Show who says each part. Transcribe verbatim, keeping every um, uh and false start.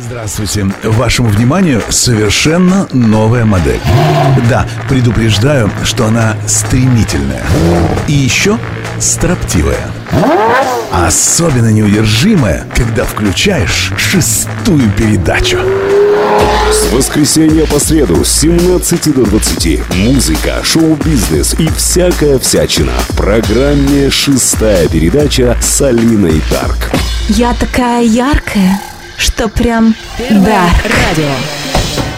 Speaker 1: Здравствуйте. Вашему вниманию совершенно новая модель. Да, предупреждаю, что она стремительная. И еще строптивая. Особенно неудержимая, когда включаешь шестую передачу.
Speaker 2: С воскресенья по среду с семнадцати до двадцати музыка, шоу-бизнес и всякая всячина в программе «Шестая передача» с Алиной Тарк.
Speaker 3: Я такая яркая, что прям
Speaker 4: Первое
Speaker 3: да.
Speaker 4: радио.